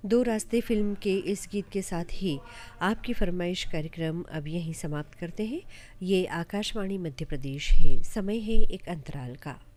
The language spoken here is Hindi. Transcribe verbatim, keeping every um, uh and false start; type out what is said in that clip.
दो रास्ते फिल्म के इस गीत के साथ ही आपकी फरमाइश कार्यक्रम अब यहीं समाप्त करते हैं। ये आकाशवाणी मध्य प्रदेश है। समय है एक अंतराल का।